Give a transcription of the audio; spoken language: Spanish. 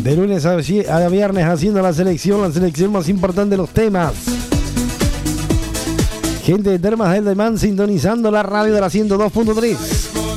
De lunes a viernes haciendo la selección más importante de los temas. Gente de Termas del Demán sintonizando la radio de la 102.3.